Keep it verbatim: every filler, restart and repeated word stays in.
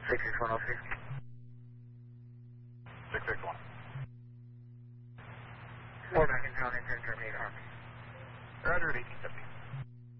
six six one oh six. six six one. Four back in town, intern terminate Army. Roger at eighteen seventy.